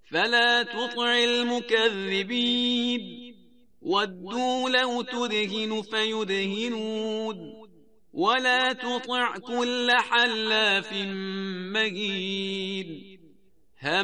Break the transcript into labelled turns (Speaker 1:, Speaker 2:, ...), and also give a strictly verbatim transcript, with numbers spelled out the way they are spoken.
Speaker 1: فلا تطع المكذبين ودوا لو تدهن فيدهنون ولا تطع كل حلاف مهين